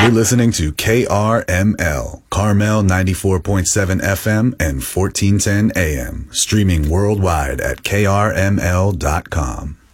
You're listening to KRML, Carmel 94.7 FM and 1410 AM, streaming worldwide at krml.com.